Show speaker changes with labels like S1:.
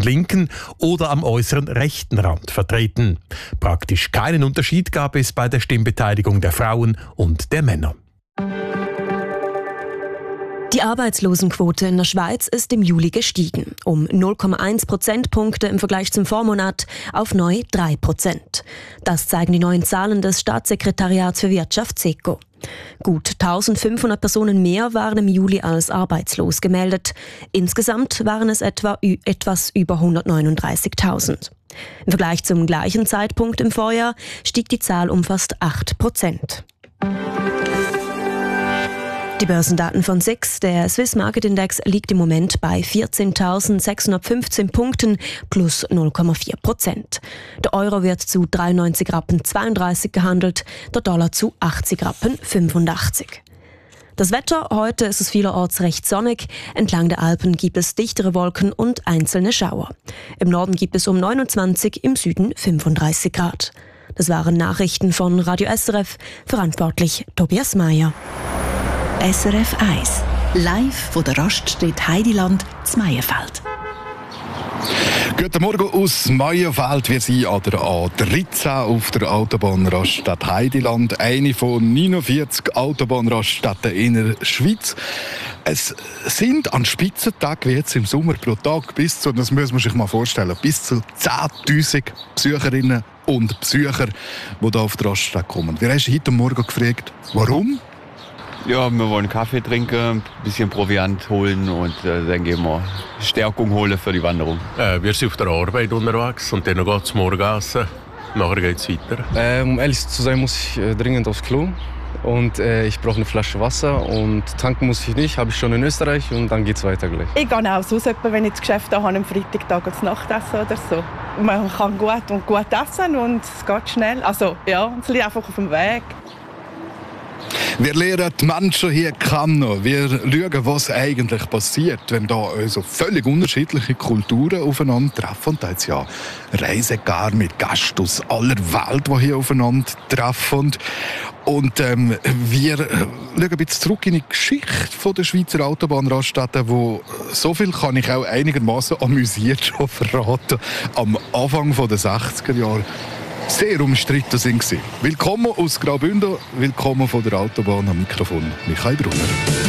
S1: linken oder am äußeren rechten Rand vertreten. Praktisch keinen Unterschied gab es bei der Stimmbeteiligung der Frauen und der Männer.
S2: Die Arbeitslosenquote in der Schweiz ist im Juli gestiegen, um 0,1 Prozentpunkte im Vergleich zum Vormonat auf neu 3%. Das zeigen die neuen Zahlen des Staatssekretariats für Wirtschaft SECO. Gut 1500 Personen mehr waren im Juli als arbeitslos gemeldet. Insgesamt waren es etwas über 139.000. Im Vergleich zum gleichen Zeitpunkt im Vorjahr stieg die Zahl um fast 8%. Die Börsendaten von SIX, der Swiss Market Index, liegt im Moment bei 14.615 Punkten plus 0,4%. Der Euro wird zu 93,32 Rappen gehandelt, der Dollar zu 80,85 Rappen. Das Wetter: Heute ist es vielerorts recht sonnig. Entlang der Alpen gibt es dichtere Wolken und einzelne Schauer. Im Norden gibt es um 29, im Süden 35 Grad. Das waren Nachrichten von Radio SRF, verantwortlich Tobias Meyer.
S3: SRF 1, live von der Raststätte Heidiland zu Meierfeld.
S4: Guten Morgen aus Meierfeld. Wir sind an der A13 auf der Autobahnraststätte Heidiland, eine von 49 Autobahnraststätten in der Schweiz. Es sind an Spitzentagen wie jetzt im Sommer pro Tag bis zu, das muss man sich mal vorstellen, bis zu 10'000 Besucherinnen und Besucher, die hier auf die Raststätte kommen. Wir haben heute Morgen gefragt, warum?
S5: Ja, wir wollen Kaffee trinken, ein bisschen Proviant holen und dann gehen wir Stärkung holen für die Wanderung.
S6: Wir sind auf der Arbeit unterwegs und dann geht es Morgenessen. Nachher geht es weiter.
S7: Um ehrlich zu sein, muss ich dringend aufs Klo. Und ich brauche eine Flasche Wasser und tanken muss ich nicht, habe ich schon in Österreich und dann geht es weiter gleich.
S8: Ich gehe auch so, wenn ich das Geschäft habe, am Freitag zu Nachtessen oder so. Man kann gut essen und es geht schnell. Also ja, es liegt einfach auf dem Weg.
S4: Wir lernen die Menschen hier kennen. Wir schauen, was eigentlich passiert, wenn da also völlig unterschiedliche Kulturen aufeinandertreffen. Und da ist ja Reisegar mit Gästen aus aller Welt, die hier aufeinandertreffen. Und wir schauen ein bisschen zurück in die Geschichte der Schweizer Autobahnraststätten, wo so viel kann ich auch einigermaßen amüsiert schon verraten, am Anfang der 60er Jahre sehr umstritten sind. Willkommen aus Graubünden, willkommen von der Autobahn, am Mikrofon Michael Brunner.